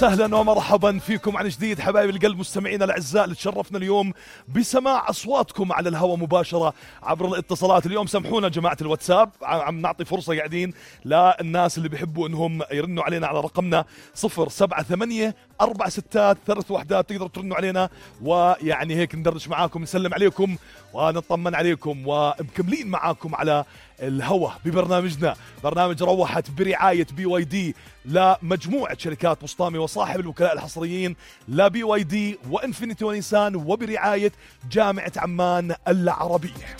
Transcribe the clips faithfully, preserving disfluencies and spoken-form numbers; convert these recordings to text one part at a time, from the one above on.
اهلا ومرحبا فيكم عن جديد حبايب القلب مستمعينا الاعزاء اللي تشرفنا اليوم بسماع اصواتكم على الهواء مباشره عبر الاتصالات. اليوم سامحونا جماعه الواتساب، عم نعطي فرصه قاعدين للناس اللي بيحبوا انهم يرنوا علينا على رقمنا صفر سبعة ثمانية أربعة ستات ثلاث وحدات، تقدروا ترنوا علينا ويعني هيك ندردش معاكم، نسلم عليكم ونطمن عليكم ومكملين معاكم على الهوى ببرنامجنا، برنامج روحت برعاية بي واي دي لمجموعة شركات بسطامي وصاحب الوكلاء الحصريين لبي واي دي وانفينيتي ونيسان وبرعاية جامعة عمان العربية.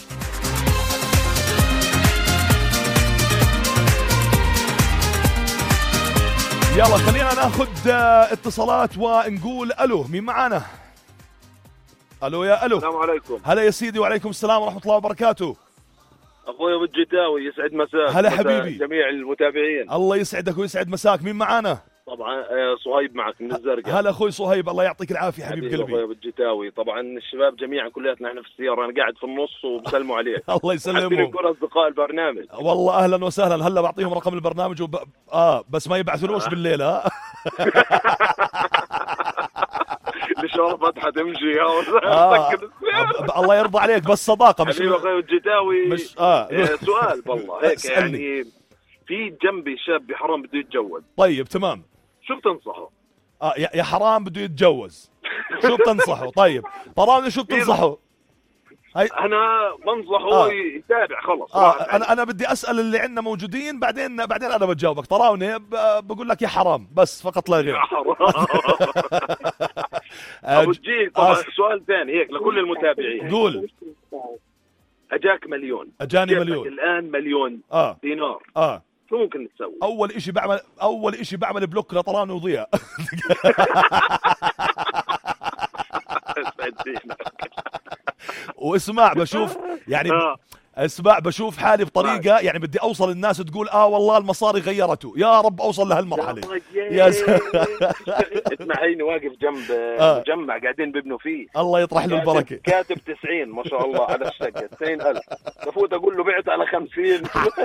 يلا خلينا ناخذ اتصالات ونقول الو، مين معانا؟ الو يا الو. السلام عليكم. هلا يا سيدي. وعليكم السلام ورحمة الله وبركاته. اخوي ابو الجتاوي يسعد مساك. هلا حبيبي. جميع المتابعين الله يسعدك ويسعد مساك. مين معانا؟ طبعا صهيب معك من الزرقاء. هلا اخوي صهيب، الله يعطيك العافيه حبيب قلبي. اخوي ابو الجتاوي، طبعا الشباب جميعا كلياتنا احنا في السياره، انا قاعد في النص وبسلموا عليك. الله يسلمهم. نكون اصدقاء البرنامج. والله اهلا وسهلا. هلا بعطيهم رقم البرنامج وب... اه بس ما يبعثونوش آه. بالليل ها. الاشاره فتحه تمشي آه. الله يرضى عليك، بس صداقه مش حبيبي اخوي الجتاوي. مش اه سؤال والله هيك يعني، في جنبي شاب بحرام بده يتجوز. طيب تمام، شو بتنصحه؟ اه يا حرام بده يتجوز، شو بتنصحه؟ طيب طراوني شو بتنصحه؟ هي انا بنصحه آه. يتابع خلص. اه انا انا بدي اسال اللي عندنا موجودين، بعدين بعدين انا بجاوبك. طراوني بقول لك يا حرام بس فقط لا غير. يا حرام. ابو الجيل طبعا آه. سؤال ثاني هيك لكل المتابعين. قول. اجاك مليون، اجاني مليون الان مليون آه. دينار، اه شو ممكن تسوي؟ اول اشي بعمل اول اشي بعمل بلوك لطراني وضياء. واسمع بشوف يعني آه. اسمع بشوف حالي بطريقه يعني بدي اوصل الناس تقول اه والله المصاري غيرته، يا رب اوصل لهالمرحله. يا اسمعيني واقف جنب آه. مجمع قاعدين بيبنوا فيه، الله يطرح له البركه، كاتب تسعين ما شاء الله على الشقه تسعين ألف، بفوت اقول له بعت على خمسين.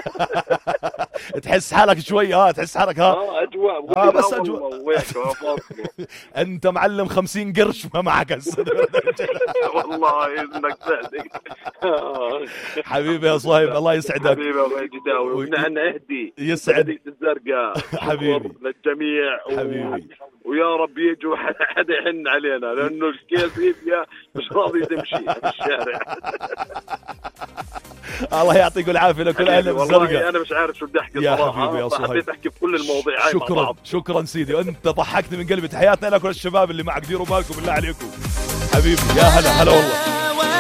تحس حالك شوي اه تحس حالك ها اه اجواء اه بس اجواء. انت معلم خمسين قرش ما معك هسه. والله انك صادق. حبيبي يا صهيب الله يسعدك. حبيبي الله يجداوي ونحن اهدي يسعد الزرقاء حبيبي للجميع حبيبي و... ويا رب يجوا حدا يحن علينا، لانه الكيس ليبيا مش راضي تمشي في الشارع. الله يعطيكم العافيه لكل اهل الزرقاء. انا مش عارف شو بدي احكي يا صراحه، حبيبي يا صهيب حبيت احكي بكل المواضيع هاي شكرا مع بعض. شكرا سيدي، وانت ضحكتني من قلبي. تحياتنا لكم الشباب اللي معك، ديروا بالكم بالله عليكم حبيبي. يا هلا هلا والله.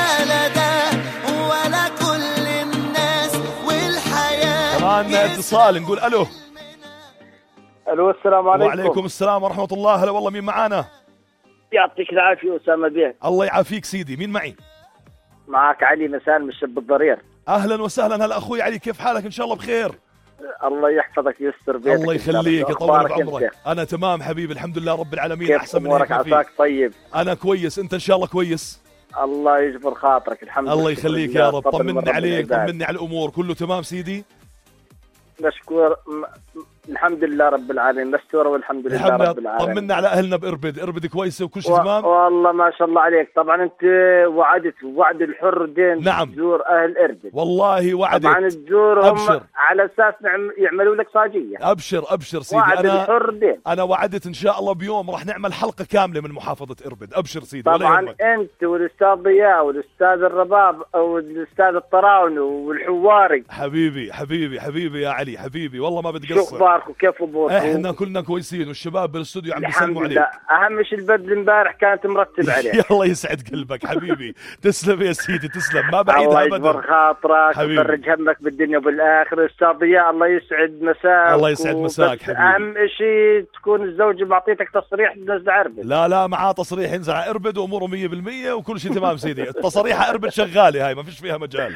كمان اتصال نقول الو. الو السلام عليكم. وعليكم السلام ورحمه الله. هلا والله، مين معانا؟ يعطيك العافيه اسامه بيه. الله يعافيك سيدي. مين معي؟ معك علي مسان من شب الضرير. اهلا وسهلا. هلا اخوي علي، كيف حالك؟ ان شاء الله بخير. الله يحفظك ويستر بيتك. الله يخليك يطول بعمرك. انا تمام حبيبي الحمد لله رب العالمين. كيف احسن من امورك؟ عساك طيب؟ انا كويس، انت ان شاء الله كويس؟ الله يجبر خاطرك الحمد لله. الله يخليك يا رب. طمني عليك، طمني على الامور. كله تمام سيدي؟ مشكور م... الحمد لله رب العالمين، مستوره والحمد لله رب العالمين. طمنا على اهلنا باربد. اربد كويسه وكل شيء و... تمام؟ والله ما شاء الله عليك. طبعا انت وعدت وعد الحر دين نعم تزور اهل اربد. والله وعدت طبعا تزورهم على اساس نعم يعملوا لك صاجيه. ابشر ابشر سيدي. وعد انا الحر دين. انا وعدت ان شاء الله بيوم راح نعمل حلقه كامله من محافظه اربد. ابشر سيدي. طبعا انت والاستاذ ضياء والاستاذ الرباب والاستاذ الطراون والحواري. حبيبي حبيبي حبيبي يا علي حبيبي، والله ما بتقصر. شو اخباركم؟ كيف اموركم؟ احنا كلنا كويسين والشباب بالاستوديو عم يسلموا عليك. اهم شيء البدل امبارح كانت مرتب عليك. الله يسعد قلبك حبيبي. تسلم يا سيدي تسلم، ما بعيد ابدا. الله يجبر خاطرك ويفرج همك بالدنيا وبالاخره. استاذ ضياء الله يسعد مساك. الله يسعد مساك حبيبي. اهم شيء تكون الزوجه معطيتك تصريح تنزل اربد. لا لا معاه تصريح ينزل على اربد واموره مية بالمية وكل شيء تمام سيدي. التصريح اربد شغاله هاي ما فيش فيها مجال.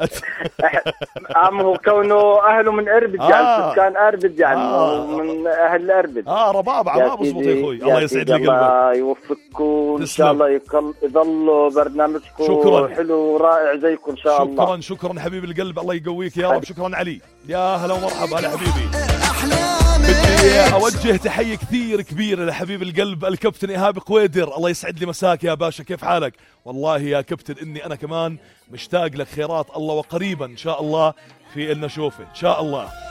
ام هو كونه اهله من اربد يعني آه. سكان اربد يعني آه. من اهل اربد. اه ربابعه ما بزبط يا اخوي. الله يسعد لي قلبك. الله يوفقكم ان شاء الله يضلوا برنامجكم شكرا حلو ورائع زيكم ان شاء الله. شكرا شكرا حبيب القلب. الله يقويك يا رب. شكرا علي. يا هلا ومرحبا. هلا حبيبي. بدي اوجه تحيه كثير كبيره لحبيب القلب الكابتن ايهاب قويدر، الله يسعد لي مساك يا باشا، كيف حالك؟ والله يا كابتن اني انا كمان مشتاق لك، خيرات الله وقريبا ان شاء الله في إلنا نشوفه ان شاء الله.